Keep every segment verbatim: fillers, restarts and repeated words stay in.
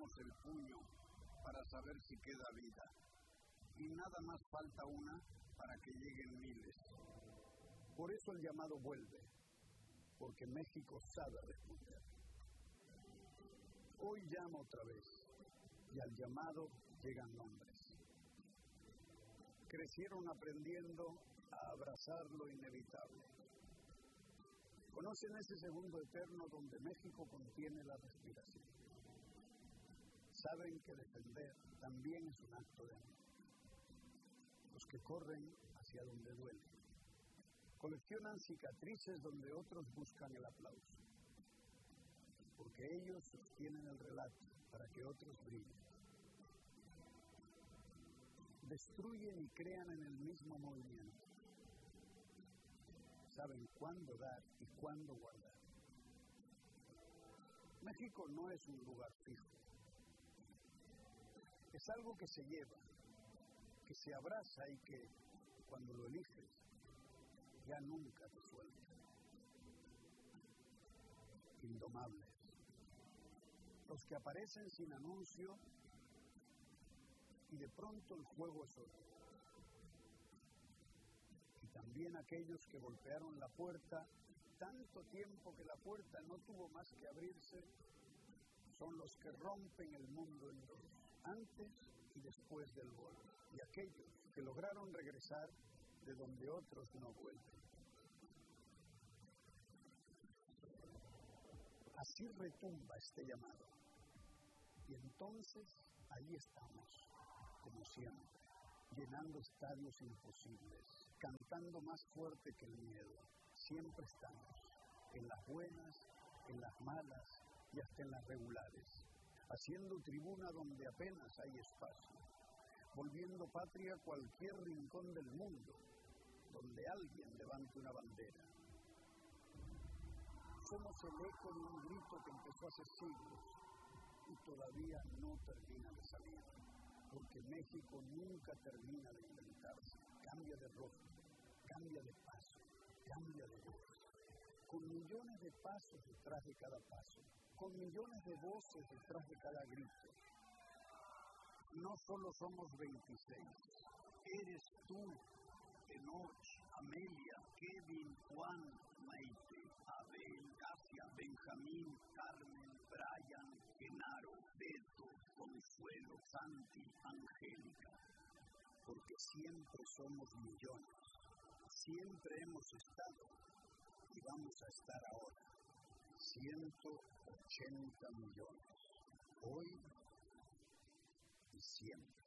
apretamos el puño para saber si queda vida. Y nada más falta una para que lleguen miles. Por eso el llamado vuelve, porque México sabe responder. Hoy llama otra vez, y al llamado llegan nombres. Crecieron aprendiendo a abrazar lo inevitable. Conocen ese segundo eterno donde México contiene la respiración. Saben que defender también es un acto de amor. Los que corren hacia donde duele. Coleccionan cicatrices donde otros buscan el aplauso. Porque ellos sostienen el relato para que otros brillen. Destruyen y crean en el mismo movimiento. Saben cuándo dar y cuándo guardar. México no es un lugar fijo. Es algo que se lleva, que se abraza y que, cuando lo eliges, ya nunca te suelta. Indomables. Los que aparecen sin anuncio y de pronto el juego es otro. Y también aquellos que golpearon la puerta tanto tiempo que la puerta no tuvo más que abrirse, son los que rompen el mundo en dos, antes y después del gol. Y aquellos que lograron regresar de donde otros no vuelven. Así retumba este llamado. Y entonces, ahí estamos, como siempre, llenando estadios imposibles, cantando más fuerte que el miedo. Siempre estamos, en las buenas, en las malas y hasta en las regulares, haciendo tribuna donde apenas hay espacio, volviendo patria cualquier rincón del mundo, donde alguien levante una bandera. Somos el eco de un grito que empezó hace siglos y todavía no termina de salir, porque México nunca termina de inventarse. Cambia de rostro, cambia de paso, cambia de voz, con millones de pasos detrás de cada paso, con millones de voces detrás de cada grito. No solo somos veintiséis, eres tú, Enoch, Amelia, Kevin, Juan, Maite, Abel, Casia, Benjamín, Carmen, Brian, Genaro, Beto, Consuelo, Santi, Angélica. Porque siempre somos millones, siempre hemos estado y vamos a estar ahora. ciento ochenta millones, hoy y siempre.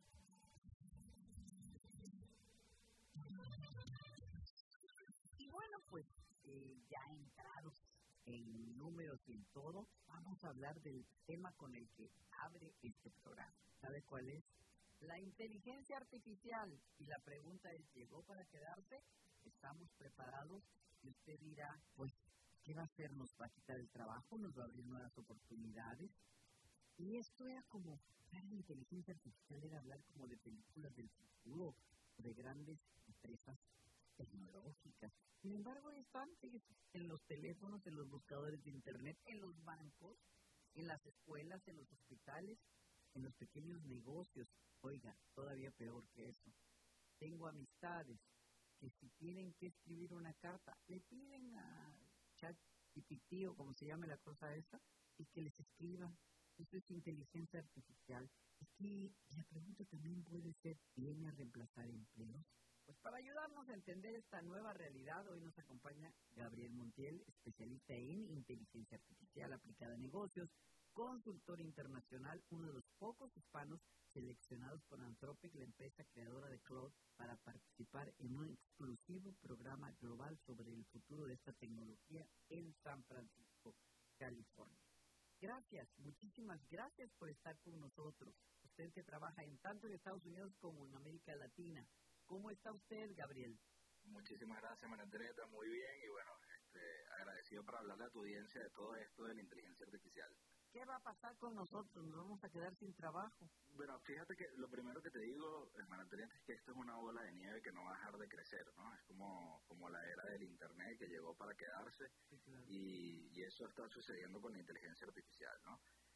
Y bueno, pues eh, ya entrados en números y en todo, vamos a hablar del tema con el que abre este programa. ¿Sabe cuál es? La inteligencia artificial. Y la pregunta es, ¿llegó para quedarse? ¿Estamos preparados? Y usted dirá, pues, ¿qué va a hacer? ¿Nos va a quitar el trabajo? ¿Nos va a abrir nuevas oportunidades? Y esto era como, la inteligencia artificial era hablar como de películas del futuro, de grandes empresas tecnológicas. Sin embargo, están en los teléfonos, en los buscadores de internet, en los bancos, en las escuelas, en los hospitales, en los pequeños negocios. Oiga, todavía peor que eso. Tengo amistades que si tienen que escribir una carta, le piden a ChatGPT o como se llame la cosa esta, y que les escriban. Eso es inteligencia artificial. Y la pregunta también puede ser, ¿viene a reemplazar empleos? Pues para ayudarnos a entender esta nueva realidad, hoy nos acompaña Gabriel Montiel, especialista en inteligencia artificial aplicada a negocios, consultor internacional, uno de los pocos hispanos seleccionados por Anthropic, la empresa creadora de Claude, para participar en un exclusivo programa global sobre el futuro de esta tecnología en San Francisco, California. Gracias, muchísimas gracias por estar con nosotros. Usted que trabaja en tanto en Estados Unidos como en América Latina. ¿Cómo está usted, Gabriel? Muchísimas gracias, María Antonieta, muy bien, y bueno, este, agradecido por hablarle a tu audiencia de todo esto de la inteligencia artificial. ¿Qué va a pasar con nosotros? ¿Nos vamos a quedar sin trabajo? Bueno, fíjate que lo primero que te digo, María Antonieta, es que esto es una bola de nieve que no va a dejar de crecer, ¿no? Es como, como la era del internet que llegó para quedarse, sí, claro. y, y eso está sucediendo con la inteligencia artificial, ¿no?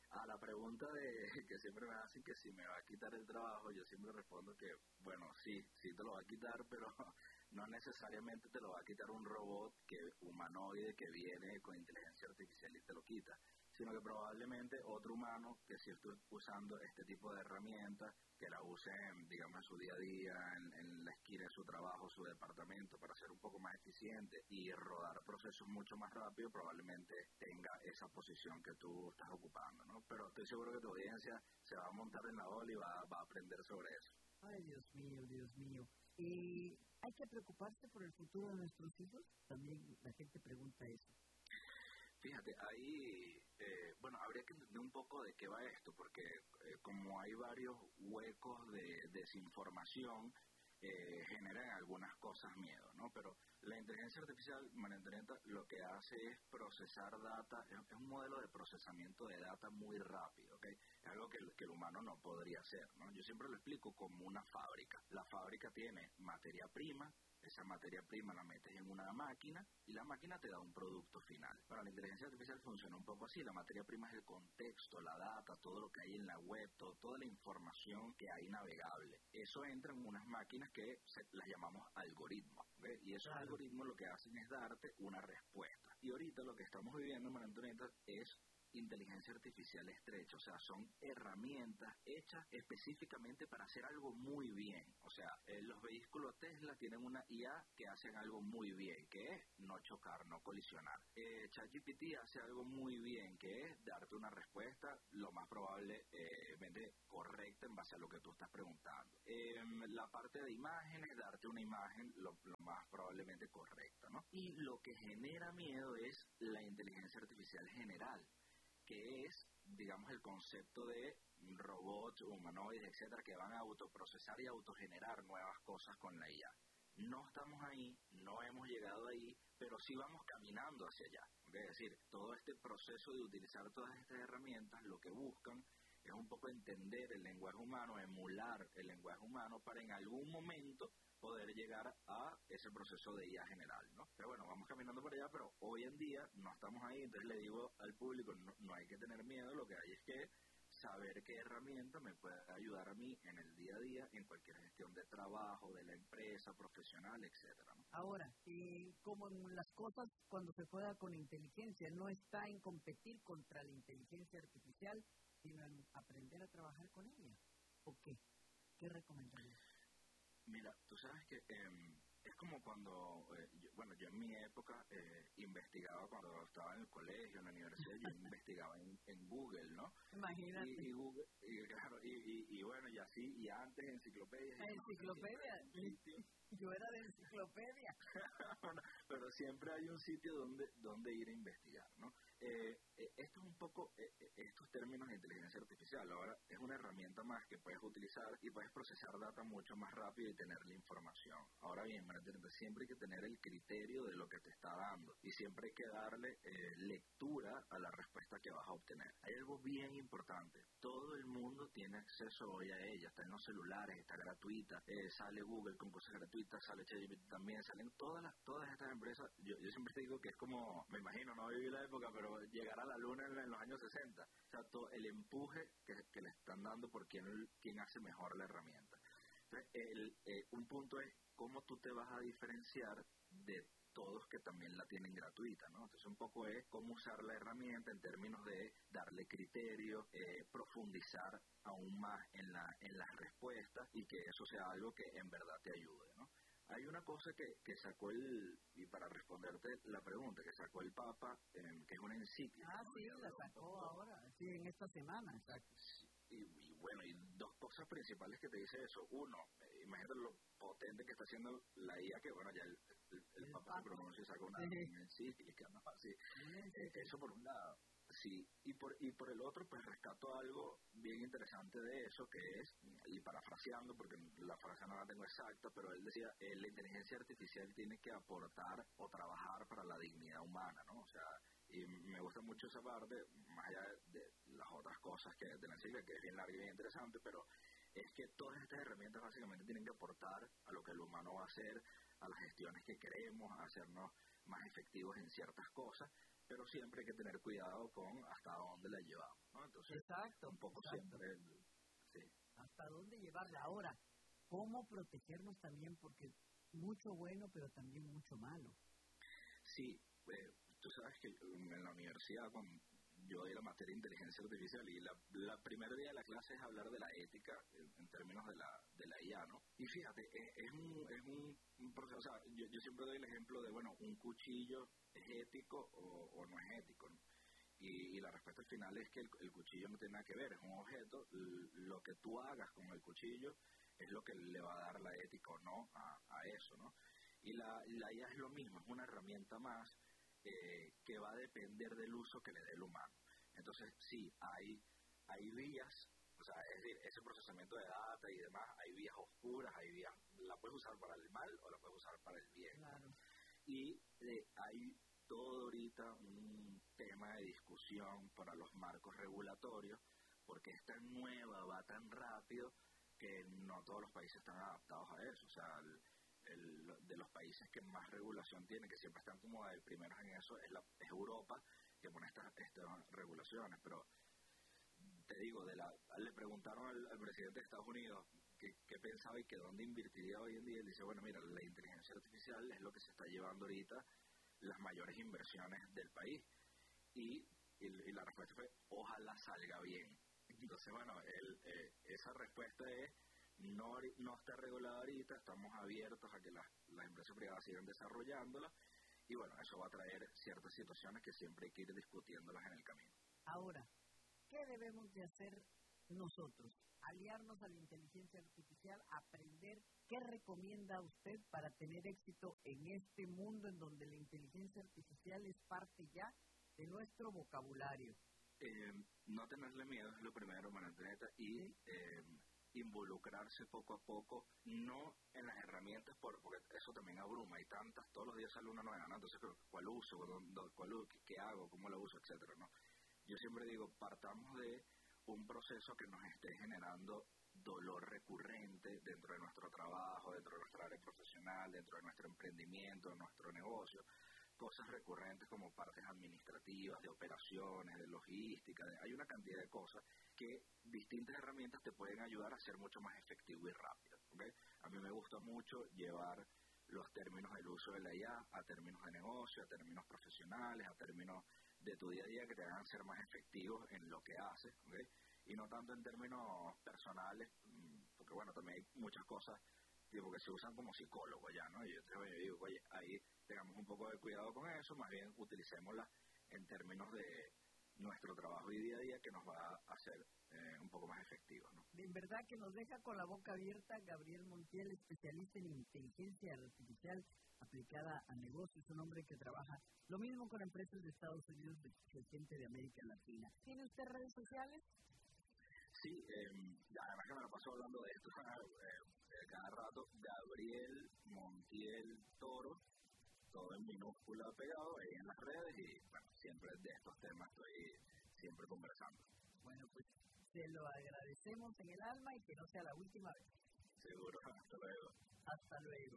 a la pregunta de que siempre me hacen que si me va a quitar el trabajo, yo siempre respondo que, bueno, sí, sí te lo va a quitar, pero no necesariamente te lo va a quitar un robot que humanoide que viene con inteligencia artificial y te lo quita, sino que probablemente otro humano que si esté usando este tipo de herramientas, que la use, en, digamos, en su día a día, en, en la esquina de su trabajo, su departamento, para ser un poco más eficiente y rodar procesos mucho más rápido, probablemente tenga esa posición que tú estás ocupando, ¿no? Pero estoy seguro que tu audiencia se va a montar en la ola y va, va a aprender sobre eso. Ay, Dios mío, Dios mío. ¿Y hay que preocuparse por el futuro de nuestros hijos? También la gente pregunta eso. Fíjate, ahí, eh, bueno, habría que entender un poco de qué va esto, porque eh, como hay varios huecos de desinformación, eh, generan algunas cosas miedo, ¿no? Pero la inteligencia artificial, María Antonieta, lo que hace es procesar data, es, es un modelo de procesamiento de data muy rápido, ¿ok? Es algo que el, que el humano no podría hacer, ¿no? Yo siempre lo explico como una fábrica. La fábrica tiene materia prima, esa materia prima la metes en una máquina y la máquina te da un producto final. Bueno, la inteligencia artificial funciona un poco así. La materia prima es el contexto, la data, todo lo que hay en la web, todo, toda la información que hay navegable. Eso entra en unas máquinas que se, las llamamos algoritmos, ¿okay? Y esos claro. algoritmos lo que hacen es darte una respuesta. Y ahorita lo que estamos viviendo, María Antonieta, es inteligencia artificial estrecha, o sea, son herramientas hechas específicamente para hacer algo muy bien. O sea, eh, los vehículos Tesla tienen una I A que hacen algo muy bien, que es no chocar, no colisionar. Eh, ChatGPT hace algo muy bien, que es darte una respuesta lo más probablemente eh, correcta en base a lo que tú estás preguntando. Eh, la parte de imágenes, darte una imagen lo, lo más probablemente correcta, ¿no? Y lo que genera miedo es la inteligencia artificial general, que es, digamos, el concepto de robots, humanoides, etcétera, que van a autoprocesar y autogenerar nuevas cosas con la I A. No estamos ahí, no hemos llegado ahí, pero sí vamos caminando hacia allá. Es decir, todo este proceso de utilizar todas estas herramientas, lo que buscan es un poco entender el lenguaje humano, emular el lenguaje humano para en algún momento poder llegar a ese proceso de I A general, ¿no? Pero bueno, vamos caminando por allá, pero hoy en día no estamos ahí, entonces le digo al público, no, no hay que tener miedo, lo que hay es que saber qué herramienta me puede ayudar a mí en el día a día, en cualquier gestión de trabajo, de la empresa, profesional, etcétera, ¿no? Ahora, eh, como en las cosas cuando se juega con inteligencia, no está en competir contra la inteligencia artificial, sino en aprender a trabajar con ella. ¿O qué? ¿Qué recomendarías? Mira, tú sabes que eh, es como cuando, eh, yo, bueno, yo en mi época eh, investigaba cuando estaba en el colegio, en la universidad, yo investigaba en, en Google, ¿no? Imagínate. Y, y Google, y, claro, y, y, y bueno, y así, y antes enciclopedias. ¿La enciclopedia? Yo era de enciclopedia. Bueno, pero siempre hay un sitio donde, donde ir a investigar, ¿no? Eh, eh, esto es un poco, eh, estos términos de inteligencia artificial, ahora es una herramienta más que puedes utilizar y puedes procesar data mucho más rápido y tener la información. Ahora bien, siempre hay que tener el criterio de lo que te está dando y siempre hay que darle eh, lectura a la respuesta que vas a obtener. Hay algo bien importante, todo el mundo tiene acceso hoy a ella, está en los celulares, está gratuita, eh, sale Google con cosas gratuitas, sale ChatGPT también, salen todas las, todas estas empresas. Yo, yo siempre te digo que es como, me imagino, no viví la época, pero llegar a la luna en, en los años sesenta, o sea, todo el empuje que, que le están dando por quién, quién hace mejor la herramienta. Entonces, el, eh, un punto es cómo tú te vas a diferenciar de todos que también la tienen gratuita, ¿no? Entonces un poco es cómo usar la herramienta en términos de darle criterio, eh, profundizar aún más en la en las respuestas y que eso sea algo que en verdad te ayude, ¿no? Hay una cosa que, que sacó el, y para responderte la pregunta, que sacó el Papa, eh, que es una encíclica. Ah, ¿no? Sí, la sacó ahora, sí, en esta semana, exacto. Y, y bueno, y dos cosas principales que te dice eso. Uno, eh, imagínate lo potente que está haciendo la I A, que bueno, ya el, el, el, el Papa, Papa se pronuncia y saca una, sí. una encíclica, ¿no? Así, eh, eso por un lado. Sí, y por y por el otro, pues rescato algo bien interesante de eso, que es, y parafraseando, porque la frase no la tengo exacta, pero él decía, eh, la inteligencia artificial tiene que aportar o trabajar para la dignidad humana, ¿no? O sea, y me gusta mucho esa parte, más allá de, de las otras cosas que de la encíclica, que es bien larga y bien interesante, pero es que todas estas herramientas básicamente tienen que aportar a lo que el humano va a hacer, a las gestiones que queremos, a hacernos más efectivos en ciertas cosas, pero siempre hay que tener cuidado con hasta dónde la llevamos, ¿no? Entonces, exacto, un poco exacto. siempre, el, sí. Hasta dónde llevarla. Ahora, ¿cómo protegernos también? Porque mucho bueno, pero también mucho malo. Sí, eh, tú sabes que en la universidad, cuando yo doy la materia de inteligencia artificial y la, la primer día de la clase es hablar de la ética en, en términos de la de la I A, ¿no? Y fíjate, es, es un es un, un proceso, o sea, yo, yo siempre doy el ejemplo de, bueno, un cuchillo es ético o, o no es ético, ¿no? Y, y la respuesta final es que el, el cuchillo no tiene nada que ver, es un objeto, l- lo que tú hagas con el cuchillo es lo que le va a dar la ética o no a, a eso, ¿no? Y la, la I A es lo mismo, es una herramienta más eh, que va a depender del uso que le dé el humano. Entonces, sí, hay, hay vías, o sea, es decir, ese procesamiento de data y demás, hay vías oscuras, hay vías, la puedes usar para el mal o la puedes usar para el bien. Claro. Y eh, hay todo ahorita un tema de discusión para los marcos regulatorios, porque esta nueva va tan rápido que no todos los países están adaptados a eso. O sea, el, el, de los países que más regulación tiene, que siempre están como de primeros en eso, es, la, es Europa, que pone estas, estas regulaciones. Pero te digo, de la, le preguntaron al, al presidente de Estados Unidos qué, qué pensaba y que dónde invertiría hoy en día. Él dice, bueno, mira, la inteligencia artificial es lo que se está llevando ahorita las mayores inversiones del país. Y, y, y la respuesta fue, ojalá salga bien. Entonces, bueno, el, eh, esa respuesta es, no, no está regulada ahorita, estamos abiertos a que las, las empresas privadas sigan desarrollándola, y bueno, eso va a traer ciertas situaciones que siempre hay que ir discutiéndolas en el camino. Ahora, ¿qué debemos de hacer nosotros? Aliarnos a la inteligencia artificial, aprender. ¿Qué recomienda usted para tener éxito en este mundo en donde la inteligencia artificial es parte ya de nuestro vocabulario? Eh, no tenerle miedo es lo primero, Mananteneta, y ¿sí? eh, involucrarse poco a poco, no en las herramientas, por, porque eso también abruma, hay tantas, todos los días sale una nueva, ¿no? Entonces, ¿cuál uso? ¿Cuál, cuál, ¿Qué hago? ¿Cómo lo uso? Etcétera, ¿no? Yo siempre digo, partamos de un proceso que nos esté generando dolor recurrente dentro de nuestro trabajo, dentro de nuestra área profesional, dentro de nuestro emprendimiento, de nuestro negocio, cosas recurrentes como partes administrativas, de operaciones, de logística, de, hay una cantidad de cosas que distintas herramientas te pueden ayudar a ser mucho más efectivo y rápido, ¿okay? A mí me gusta mucho llevar los términos del uso de la I A a términos de negocio, a términos profesionales, a términos de tu día a día que te hagan ser más efectivos en lo que haces, ¿okay? Y no tanto en términos personales, porque bueno, también hay muchas cosas tipo que se usan como psicólogos ya, ¿no? Y yo te digo, oye, ahí tengamos un poco de cuidado con eso, más bien utilicémosla en términos de nuestro trabajo y día a día que nos va a hacer eh, un poco más efectivos, ¿no? En verdad que nos deja con la boca abierta Gabriel Montiel, especialista en inteligencia artificial aplicada a negocios, un hombre que trabaja lo mismo con empresas de Estados Unidos que gente de América Latina. ¿Tiene usted redes sociales? Sí, eh, además que me lo paso hablando de esto eh, cada rato, Gabriel Montiel Toro, todo en minúscula pegado ahí en las redes, y bueno, siempre de estos temas estoy siempre conversando. Bueno, pues se lo agradecemos en el alma y que no sea la última vez. Seguro, hasta luego. Hasta luego.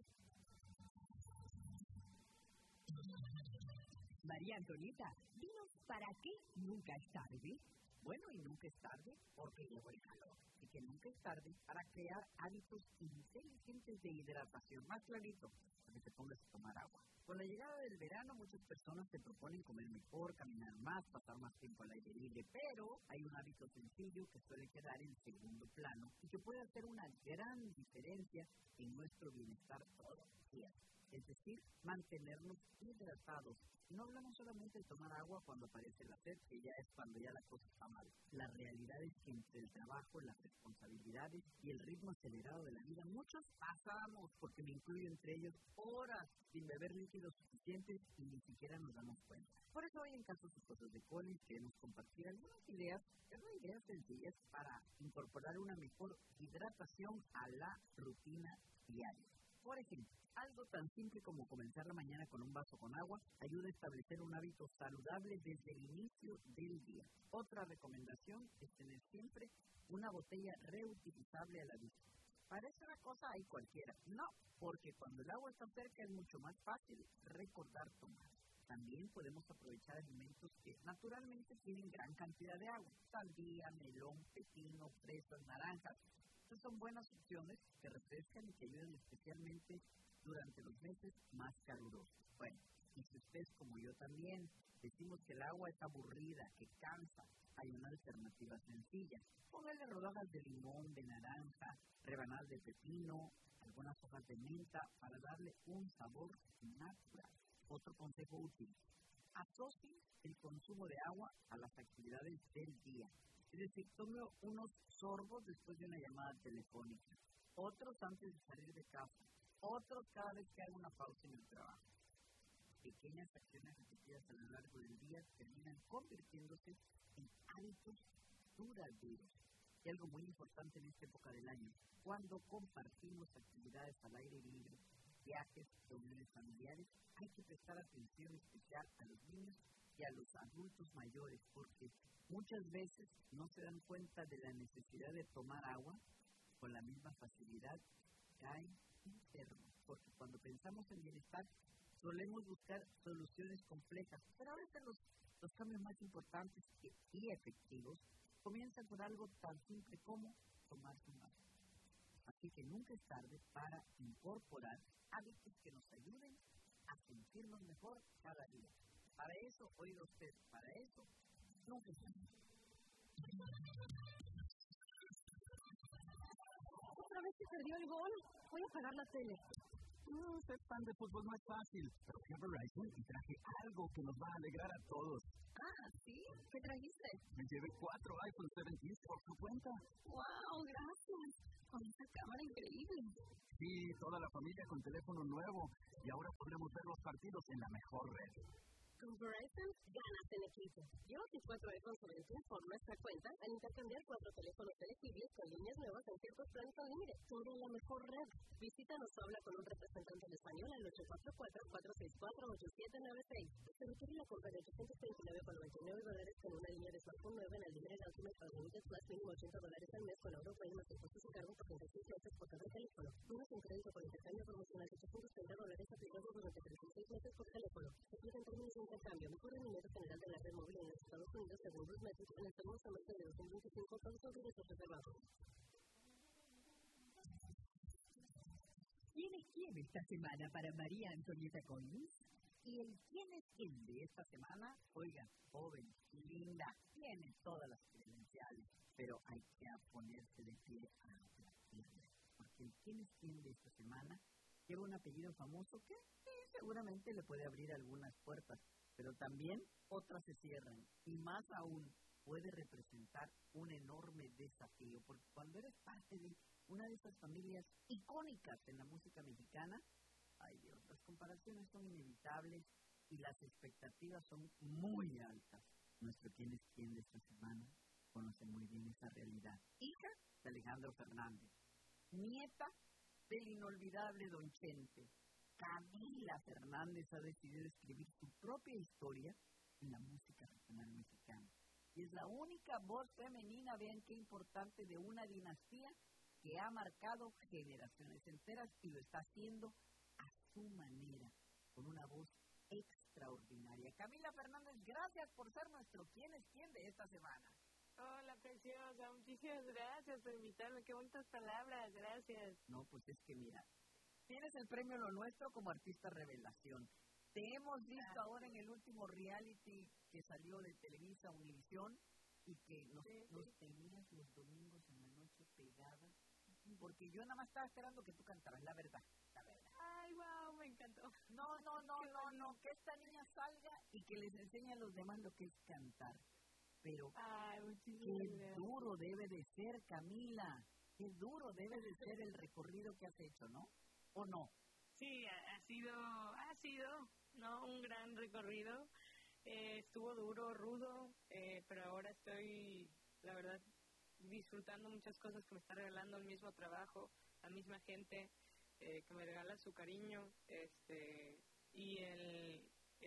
María Antonieta, dinos, ¿para qué nunca es tarde? Bueno, y nunca es tarde porque llegó el calor. Y que nunca es tarde para crear hábitos inteligentes de hidratación. Más clarito, para que te pongas a tomar agua. Con la llegada del verano, muchas personas se proponen comer mejor, caminar más, pasar más tiempo al aire libre, pero hay un hábito sencillo que suele quedar en segundo plano y que puede hacer una gran diferencia en nuestro bienestar todos los días. Es decir, mantenernos hidratados. No hablamos solamente de tomar agua cuando aparece la sed, que ya es cuando ya la cosa está mal. La realidad es que entre el trabajo, las responsabilidades y el ritmo acelerado de la vida, muchos pasamos, porque me incluyo entre ellos, horas sin beber líquidos suficientes y ni siquiera nos damos cuenta. Por eso hoy en Casos y Cosas de Collins queremos compartir algunas ideas, pero ideas sencillas para incorporar una mejor hidratación a la rutina diaria. Por ejemplo, algo tan simple como comenzar la mañana con un vaso con agua ayuda a establecer un hábito saludable desde el inicio del día. Otra recomendación es tener siempre una botella reutilizable a la vista. Parece una cosa ahí cualquiera. No, porque cuando el agua está cerca es mucho más fácil recordar tomar. También podemos aprovechar alimentos que naturalmente tienen gran cantidad de agua. Sandía, melón, pepino, fresas, naranjas. Estas son buenas opciones que refrescan y que ayudan especialmente durante los meses más calurosos. Bueno, y si ustedes como yo también decimos que el agua es aburrida, que cansa, hay una alternativa sencilla. Póngale rodajas de limón, de naranja, rebanadas de pepino, algunas hojas de menta para darle un sabor natural. Otro consejo útil: asocie el consumo de agua a las actividades del día. Es decir, tome unos sorbos después de una llamada telefónica, otros antes de salir de casa, otros cada vez que haga una pausa en el trabajo. Pequeñas acciones repetidas a lo largo del día terminan convirtiéndose en hábitos duraderos. Y algo muy importante en esta época del año: cuando compartimos actividades al aire libre, viajes, reuniones familiares, hay que prestar atención especial a los niños y a los adultos mayores, porque muchas veces no se dan cuenta de la necesidad de tomar agua. Con la misma facilidad caen enfermos, porque cuando pensamos en bienestar solemos buscar soluciones complejas, pero a veces los, los cambios más importantes y efectivos comienzan con algo tan simple como tomarse un vaso. Así que nunca es tarde para incorporar hábitos que nos ayuden a sentirnos mejor cada día. Para eso, oiga usted, para eso, nunca es tarde. Otra vez se perdió el gol. Voy a apagar la tele. No, ser fan de fútbol no es fácil, pero fui a Verizon y traje algo que nos va a alegrar a todos. Ah, ¿sí? ¿Qué trajiste? Me llevé cuatro iPhone diecisiete por su cuenta. ¡Wow! Gracias. Con esa cámara increíble. Sí, toda la familia con teléfono nuevo. Y ahora podremos ver los partidos en la mejor red. Con Verizon ganas en equipo. Lleva tus cuatro iPhone veinte por nuestra cuenta al intercambiar cuatro teléfonos elegibles con líneas nuevas en ciertos planes con límite. Todo en la mejor red. Visítanos o habla con un representante en español al ocho cuatro cuatro, cuatro seis cuatro, ocho siete nueve seis. Se requiere la compra de ochocientos veintinueve con noventa y nueve dólares con una línea de smartphone nueva en el límite de Ultimate para Limited Plus mínimo ochenta dólares al mes con Europa y más impuestos y cargos por treinta y seis meses por cada teléfono. Unos en crédito por intercambio promocional de ochocientos treinta dólares aplicados durante treinta y seis meses por teléfono. Se aplica en términos de intercambio. Mejor rendimiento general de la red móvil en los Estados Unidos según los meses en el segundo semestre de dos mil veinticinco con sus derechos reservados. ¿Quién es quién esta semana para María Antonieta Collins? Y el quién es quién de esta semana, oigan, joven, linda, tiene todas las credenciales, pero hay que ponerse de pie a aplaudirle, porque el quién es quién de esta semana lleva un apellido famoso que sí, seguramente le puede abrir algunas puertas, pero también otras se cierran, y más aún puede representar un enorme desafío, porque cuando eres parte de una de esas familias icónicas en la música mexicana, ay Dios, las comparaciones son inevitables y las expectativas son muy altas. Nuestro quién es quién de esta semana conoce muy bien esa realidad. Hija de Alejandro Fernández, nieta del inolvidable Don Chente, Camila Fernández ha decidido escribir su propia historia en la música regional mexicana. Y es la única voz femenina, vean qué importante, de una dinastía que ha marcado generaciones enteras y lo está haciendo a su manera, con una voz extraordinaria. Camila Fernández, gracias por ser nuestro quién es quién de esta semana. Hola, preciosa, muchísimas gracias por invitarme, qué bonitas palabras, gracias. No, pues es que mira, tienes el premio Lo Nuestro como artista revelación. Te hemos visto ahora en el último reality que salió de Televisa Univisión y que nos, sí, sí. nos tenías los domingos en la noche pegada, porque yo nada más estaba esperando que tú cantaras, la verdad, la verdad. Ay, wow, me encantó. No, no, no, no, no, que esta niña salga y que les enseñe a los demás lo que es cantar. Pero Ay, qué gracias. Duro debe de ser, Camila, qué duro debe de ser el recorrido que has hecho, ¿no? ¿O no? Sí, ha, ha sido, ha sido, ¿no? Un gran recorrido. Eh, estuvo duro, rudo, eh, pero ahora estoy, la verdad, disfrutando muchas cosas que me está regalando el mismo trabajo, la misma gente eh, que me regala su cariño, este, y el,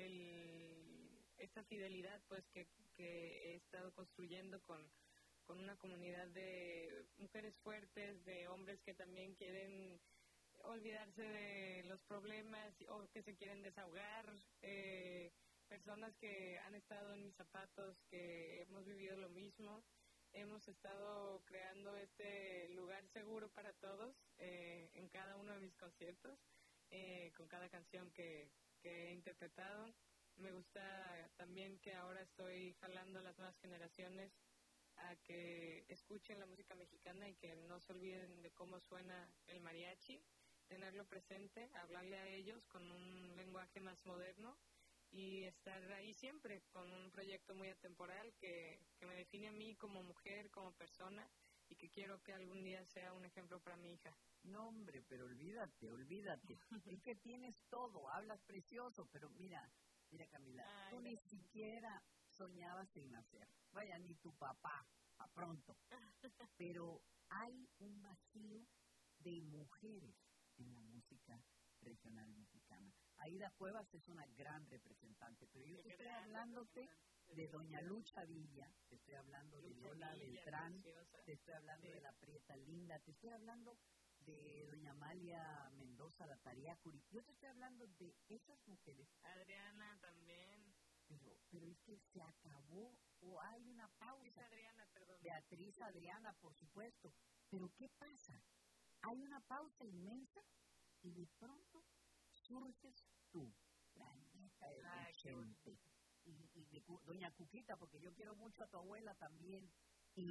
el, esta fidelidad, pues, que, que he estado construyendo con, con una comunidad de mujeres fuertes, de hombres que también quieren olvidarse de los problemas o que se quieren desahogar, eh, personas que han estado en mis zapatos, que hemos vivido lo mismo. Hemos estado creando este lugar seguro para todos eh, en cada uno de mis conciertos, eh, con cada canción que, que he interpretado. Me gusta también que ahora estoy jalando a las nuevas generaciones a que escuchen la música mexicana y que no se olviden de cómo suena el mariachi, tenerlo presente, hablarle a ellos con un lenguaje más moderno y estar ahí siempre con un proyecto muy atemporal que, que me define a mí como mujer, como persona, y que quiero que algún día sea un ejemplo para mi hija. No, hombre, pero olvídate, olvídate. Es que tienes todo, hablas precioso, pero mira, mira Camila, Ay, tú ni siquiera soñabas en nacer. Vaya, ni tu papá, a pronto. Pero hay un vacío de mujeres en la música regional mexicana. Aida Cuevas es una gran representante, pero yo te estoy hablándote de Doña Lucha Villa, te estoy hablando de Lola Beltrán, te estoy hablando de la Prieta Linda, te estoy hablando de Doña Amalia Mendoza, la Tariacuri, yo te estoy hablando de esas mujeres. Adriana también. Pero, pero es que se acabó, o hay una pausa. Adriana, perdón. Beatriz Adriana, por supuesto. Pero ¿qué pasa? Hay una pausa inmensa y de pronto surges tú, la nieta de la gente. Y, y de Doña Cuquita, porque yo quiero mucho a tu abuela también. Y,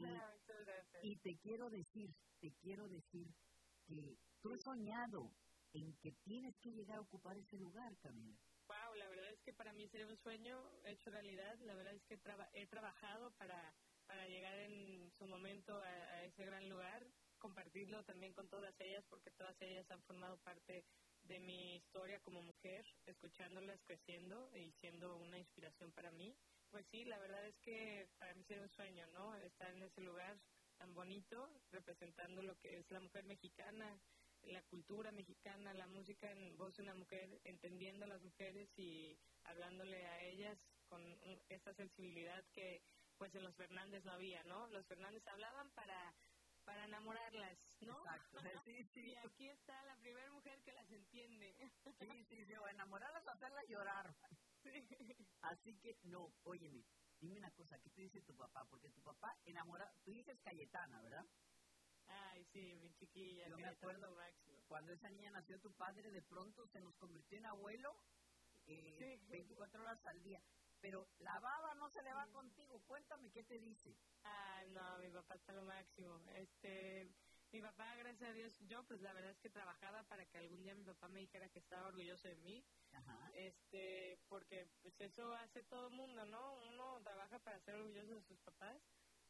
y te quiero decir, te quiero decir que tú has soñado en que tienes que llegar a ocupar ese lugar, Camila. Wow, la verdad es que para mí sería un sueño hecho realidad. La verdad es que traba, he trabajado para, para llegar en su momento a, a ese gran lugar, compartirlo también con todas ellas, porque todas ellas han formado parte de mi historia como mujer, escuchándolas creciendo y siendo una inspiración para mí. Pues sí, la verdad es que para mí sería un sueño, ¿no? Estar en ese lugar tan bonito, representando lo que es la mujer mexicana, la cultura mexicana, la música en voz de una mujer, entendiendo a las mujeres y hablándole a ellas con un, esta sensibilidad que pues en los Fernández no había, ¿no? Los Fernández hablaban para para enamorarlas, ¿no? Exacto. Sí, sí. Y aquí está la primera mujer que las entiende. Sí, sí, sí, o enamorarlas o hacerlas llorar. Sí. Así que, no, óyeme, dime una cosa, ¿qué te dice tu papá? Porque tu papá enamora, tú dices Cayetana, ¿verdad? Ay, sí, mi chiquilla. Yo me acuerdo, máximo. Cuando esa niña nació, tu padre de pronto se nos convirtió en abuelo eh, sí. veinticuatro horas al día. Pero la baba no se le va contigo. Cuéntame, ¿qué te dice? Ah, no, mi papá está lo máximo. Este, mi papá, gracias a Dios, yo pues la verdad es que trabajaba para que algún día mi papá me dijera que estaba orgulloso de mí. Ajá. Este, porque pues eso hace todo el mundo, ¿no? Uno trabaja para ser orgulloso de sus papás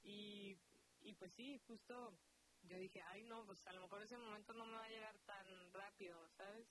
y, y pues sí, justo yo dije, ay no, pues a lo mejor ese momento no me va a llegar tan rápido, ¿sabes?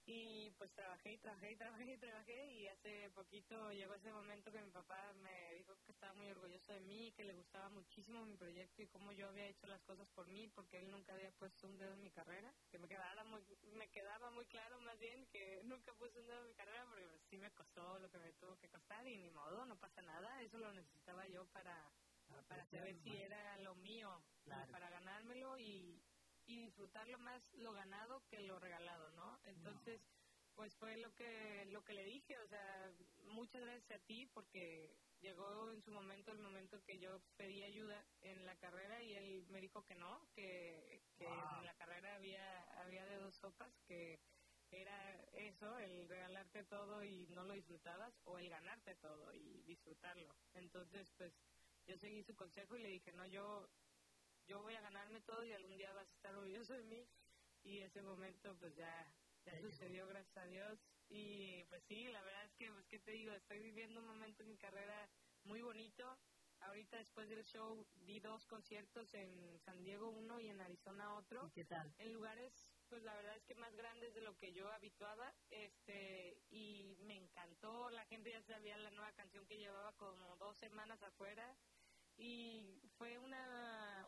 Y pues trabajé y trabajé y trabajé y trabajé y hace poquito llegó ese momento que mi papá me dijo que estaba muy orgulloso de mí, que le gustaba muchísimo mi proyecto y cómo yo había hecho las cosas por mí, porque él nunca había puesto un dedo en mi carrera, que me quedaba muy, me quedaba muy claro más bien que nunca puse un dedo en mi carrera porque pues, sí me costó lo que me tuvo que costar y ni modo, no pasa nada, eso lo necesitaba yo para, para saber si era lo mío, claro. Para ganármelo y... y disfrutarlo más lo ganado que lo regalado, ¿no? Entonces, no. pues fue lo que lo que le dije, o sea, muchas gracias a ti porque llegó en su momento el momento que yo pedí ayuda en la carrera y él me dijo que no, que, que wow. en la carrera había había de dos sopas, que era eso, el regalarte todo y no lo disfrutabas, o el ganarte todo y disfrutarlo. Entonces, pues, yo seguí su consejo y le dije, no, yo... yo voy a ganarme todo y algún día vas a estar orgulloso de mí. Y ese momento pues ya, ya sucedió, gracias a Dios. Y pues sí, la verdad es que, pues qué te digo, estoy viviendo un momento en mi carrera muy bonito. Ahorita después del show di dos conciertos en San Diego uno y en Arizona otro. ¿Y qué tal? En lugares, pues la verdad es que más grandes de lo que yo habituaba. este Y me encantó, la gente ya sabía la nueva canción que llevaba como dos semanas afuera. Y fue una...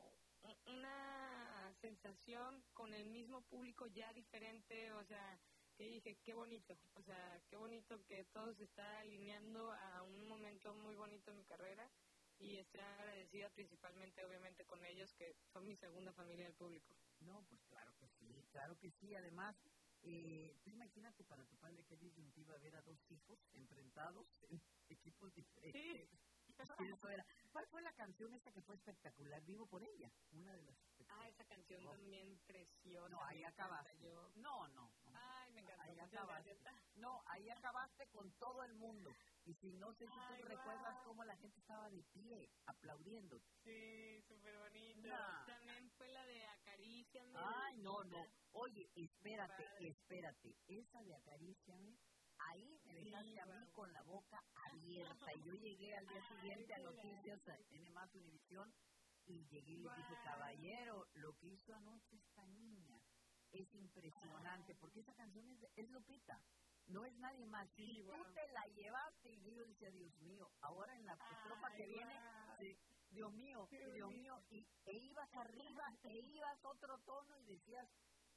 una sensación con el mismo público ya diferente, o sea, que dije, qué bonito, o sea, qué bonito que todo se está alineando a un momento muy bonito en mi carrera y estoy agradecida principalmente, obviamente, con ellos, que son mi segunda familia del público. No, pues claro que sí, claro que sí, además, Eh, tú imagínate para tu padre qué disyuntiva ver a dos hijos enfrentados en equipos diferentes. Sí. Eso era. ¿Cuál fue la canción esa que fue espectacular? Vivo por ella, una de las Ah, esa canción oh. también preciosa. No, ahí acabaste. Yo... No, no, no. Ay, me encantó. Ahí acabaste. No, ahí acabaste con todo el mundo. Y si no sé si Ay, tú wow. recuerdas cómo la gente estaba de pie, aplaudiendo. Sí, súper bonito. Nah. También fue la de Acaríciame. Ay, no, no. Oye, espérate, Padre. espérate. Esa de Acaríciame, ahí me dejaste sí, a mí wow. con la boca abierta. Y yo llegué al día siguiente Ay, a Noticias, a N más Univisión, y llegué y le dije, wow. caballero, lo que hizo anoche esta niña es impresionante, porque esa canción es, de, es Lupita. No es nadie más. Sí, y wow. tú te la llevaste y yo decía, Dios mío, ahora en la estrofa que wow. viene, sí, Dios mío, sí, Dios mío, y e ibas arriba, e ibas otro tono y decías,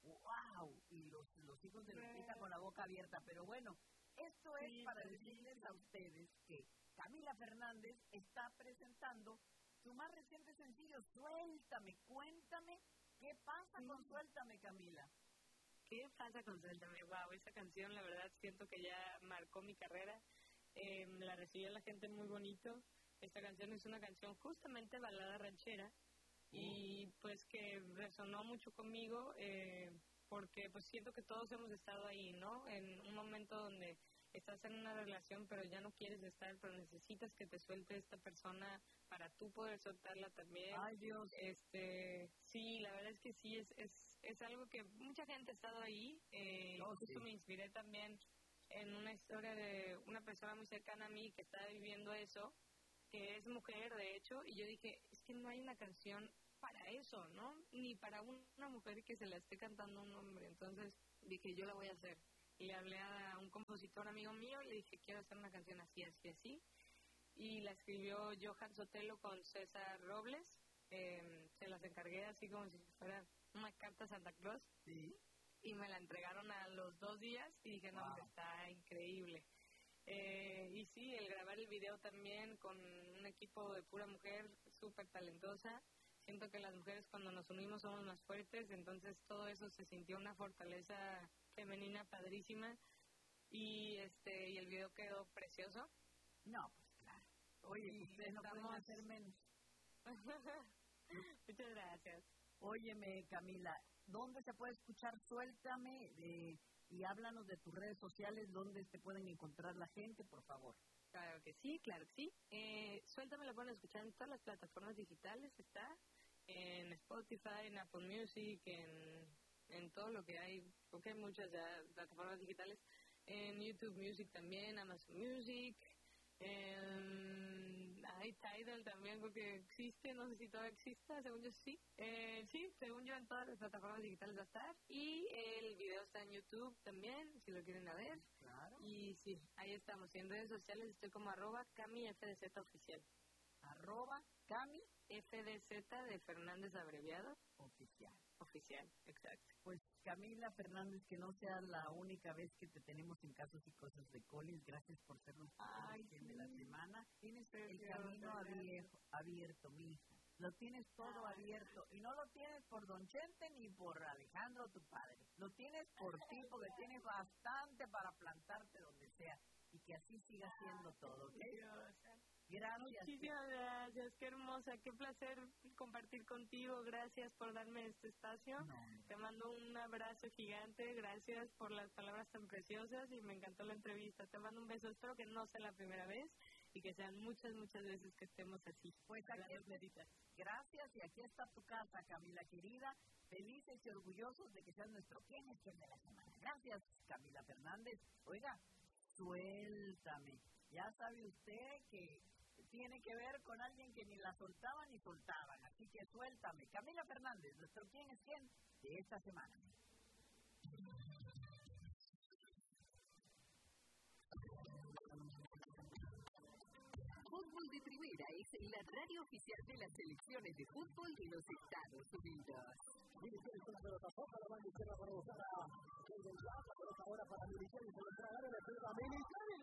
wow, y los, los hijos de Lupita con la boca abierta. Pero bueno, esto es sí, para decirles a ustedes que Camila Fernández está presentando su más reciente sencillo, Suéltame. Cuéntame, ¿qué pasa sí. con Suéltame, Camila? ¿Qué pasa con Suéltame? Wow, esa canción la verdad siento que ya marcó mi carrera. Eh, la recibió la gente muy bonito. Esta canción es una canción justamente balada ranchera uh. y pues que resonó mucho conmigo eh, porque pues siento que todos hemos estado ahí, ¿no? En un momento donde estás en una relación pero ya no quieres estar, pero necesitas que te suelte esta persona para tú poder soltarla también. Ay, Dios. Este, sí, la verdad es que sí, es, es, es algo que mucha gente ha estado ahí. Eh, oh, justo sí. me inspiré también en una historia de una persona muy cercana a mí que está viviendo eso, que es mujer, de hecho, y yo dije, es que no hay una canción para eso, ¿no? Ni para una mujer que se la esté cantando a un hombre. Entonces dije, yo la voy a hacer. Y le hablé a un compositor amigo mío y le dije, quiero hacer una canción así, así, así. Y la escribió Johan Sotelo con César Robles. Eh, se las encargué así como si fuera una carta a Santa Claus. Sí. Y me la entregaron a los dos días y dije, no, wow. hombre, está increíble. Eh, y sí, el grabar el video también con un equipo de pura mujer súper talentosa. Siento que las mujeres cuando nos unimos somos más fuertes, entonces todo eso se sintió una fortaleza femenina padrísima y este y el video quedó precioso. No, pues claro. Oye, sí, ustedes no pueden hacer menos. Muchas gracias. Óyeme, Camila, ¿dónde se puede escuchar Suéltame? Eh, y háblanos de tus redes sociales, ¿dónde te pueden encontrar la gente, por favor? Claro que sí, claro que sí. Eh, Suéltame la pueden escuchar en todas las plataformas digitales, está en Spotify, en Apple Music, en, en todo lo que hay, porque hay muchas ya plataformas digitales, en YouTube Music también, Amazon Music, en, hay Tidal también, porque existe, no sé si todavía exista, según yo sí. Eh, sí, según yo en todas las plataformas digitales va a estar, y el video está en YouTube también, si lo quieren a ver. Claro. Y sí, ahí estamos. Y en redes sociales estoy como arroba Cami F D Z oficial. Arroba Cami F D Z de Fernández abreviado. Oficial. Oficial, exacto. Pues Camila Fernández, que no sea la única vez que te tenemos en Casos y Cosas de Collins. Gracias por ser nuestro sí. de la semana. Tienes el camino abierto, abierto, mi hija. Lo tienes todo Ay. abierto. Y no lo tienes por Don Chente ni por Alejandro, tu padre. Lo tienes por ti, porque tienes bastante para plantarte donde sea. Y que así siga siendo todo, ¿ok? Gracias. Muchísimas gracias, qué hermosa, qué placer compartir contigo, gracias por darme este espacio, no. Te mando un abrazo gigante, gracias por las palabras tan preciosas y me encantó la entrevista, te mando un beso, espero que no sea la primera vez y que sean muchas, muchas veces que estemos así. Pues aquí está, gracias y aquí está tu casa, Camila querida, felices y orgullosos de que seas nuestro quién es quién de la semana. Gracias, Camila Fernández. Oiga, suéltame, ya sabe usted que tiene que ver con alguien que ni la soltaban ni soltaban, así que suéltame. Camila Fernández, nuestro quién es quién de esta semana. Fútbol de Primera es la radio oficial de las selecciones de fútbol de los Estados Unidos. La mano izquierda para buscar a Ahora para Militari, se lo tragará la pelota a Militari.